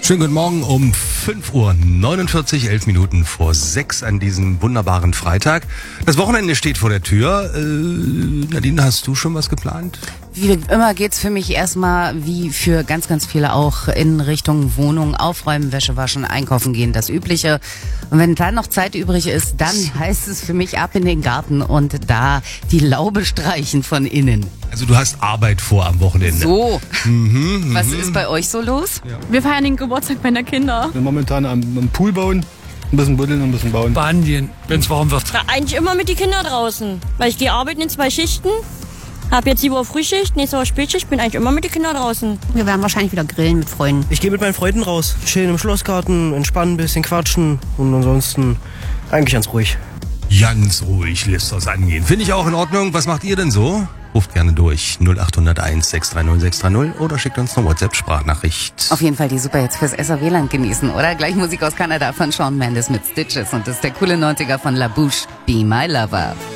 Schönen guten Morgen um 5:49 Uhr, 11 Minuten vor 6 an diesem wunderbaren Freitag. Das Wochenende steht vor der Tür. Nadine, hast du schon was geplant? Wie immer geht's für mich erstmal, wie für ganz, ganz viele auch, in Richtung Wohnung, aufräumen, Wäsche waschen, einkaufen gehen, das Übliche. Und wenn dann noch Zeit übrig ist, dann heißt es für mich ab in den Garten und da die Laube streichen von innen. Also du hast Arbeit vor am Wochenende. So, was ist bei euch so los? Ja. Wir feiern den Geburtstag meiner Kinder. Wir momentan am Pool bauen, ein bisschen buddeln und ein bisschen bauen. Baden gehen, wenn es warm wird. Ja, eigentlich immer mit den Kindern draußen, weil ich gehe arbeiten in 2 Schichten. Hab jetzt 7 Uhr Frühschicht, nächste Woche Spätschicht, bin eigentlich immer mit den Kindern draußen. Wir werden wahrscheinlich wieder grillen mit Freunden. Ich gehe mit meinen Freunden raus, schön im Schlossgarten, entspannen, ein bisschen quatschen und ansonsten eigentlich ganz ruhig. Ganz ruhig lässt das angehen. Finde ich auch in Ordnung. Was macht ihr denn so? Ruft gerne durch 0801 630 630 oder schickt uns eine WhatsApp-Sprachnachricht. Auf jeden Fall die Superhits fürs SRW-Land genießen, oder? Gleich Musik aus Kanada von Shawn Mendes mit Stitches und das ist der coole 90er von La Bouche, Be My Lover.